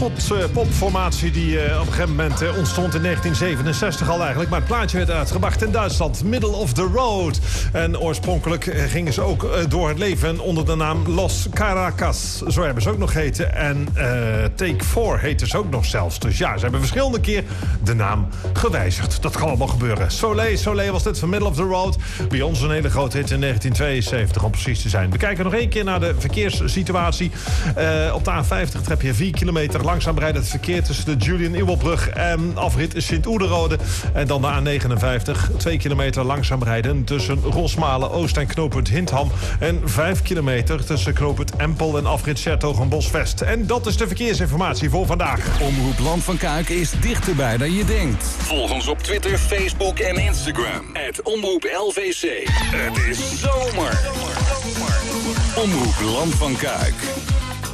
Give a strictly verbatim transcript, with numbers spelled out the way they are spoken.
popformatie die uh, op een gegeven moment uh, ontstond in negentien zevenenzestig al eigenlijk. Maar het plaatje werd uitgebracht in Duitsland. Middle of the Road. En oorspronkelijk uh, gingen ze ook uh, door het leven onder de naam Los Caracas. Zo hebben ze ook nog heten. En uh, Take Four heten ze ook nog zelfs. Dus ja, ze hebben verschillende keer de naam gewijzigd. Dat kan allemaal gebeuren. Soleil, Soleil was dit van Middle of the Road. Bij ons een hele grote hit in negentien tweeënzeventig om precies te zijn. We kijken nog één keer naar de verkeerssituatie. Uh, op de A vijftig heb je vier kilometer langzaam rijdend verkeer tussen de Julian-Iwelbrug en afrit Sint-Oederode. En dan de A negenenvijftig, twee kilometer langzaam rijden tussen Rosmalen Oost en knooppunt Hintham. En vijf kilometer tussen knooppunt Empel en afrit Sertogenbos-West. En dat is de verkeersinformatie voor vandaag. Omroep Land van Kuik is dichterbij dan je denkt. Volg ons op Twitter, Facebook en Instagram. Het Omroep L V C. Het is zomer. Omroep Land van Kuik.